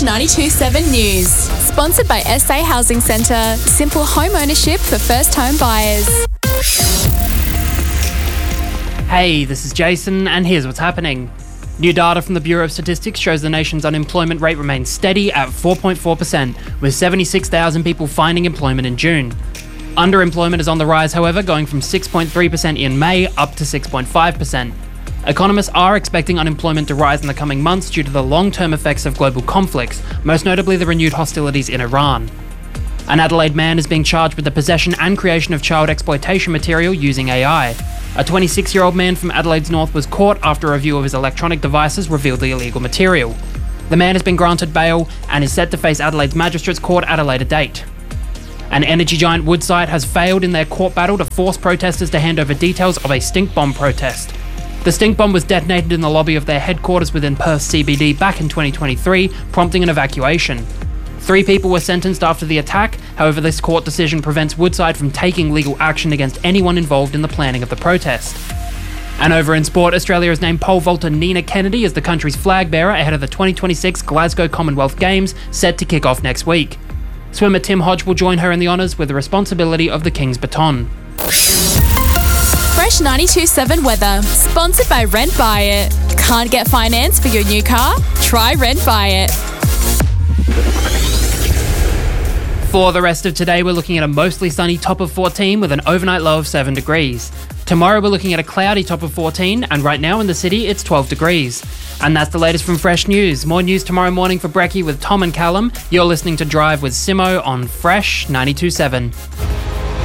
Fresh 92.7 News. Sponsored by SA Housing Centre. Simple home ownership for first home buyers. Hey, this is Jason, and here's what's happening. New data from the Bureau of Statistics shows the nation's unemployment rate remains steady at 4.4%, with 76,000 people finding employment in June. Underemployment is on the rise, however, going from 6.3% in May up to 6.5%. Economists are expecting unemployment to rise in the coming months due to the long-term effects of global conflicts, most notably the renewed hostilities in Iran. An Adelaide man is being charged with the possession and creation of child exploitation material using AI. A 26-year-old man from Adelaide's north was caught after a review of his electronic devices revealed the illegal material. The man has been granted bail and is set to face Adelaide's Magistrates Court at a later date. An energy giant Woodside has failed in their court battle to force protesters to hand over details of a stink bomb protest. The stink bomb was detonated in the lobby of their headquarters within Perth CBD back in 2023, prompting an evacuation. 3 people were sentenced after the attack, however this court decision prevents Woodside from taking legal action against anyone involved in the planning of the protest. And over in sport, Australia has named pole vaulter Nina Kennedy as the country's flag bearer ahead of the 2026 Glasgow Commonwealth Games, set to kick off next week. Swimmer Tim Hodge will join her in the honours with the responsibility of the King's Baton. Fresh 92.7 weather. Sponsored by Rent Buy It. Can't get finance for your new car? Try Rent Buy It. For the rest of today, we're looking at a mostly sunny top of 14 with an overnight low of 7 degrees. Tomorrow, we're looking at a cloudy top of 14, and right now in the city, it's 12 degrees. And that's the latest from Fresh News. More news tomorrow morning for Brekkie with Tom and Callum. You're listening to Drive with Simo on Fresh 92.7.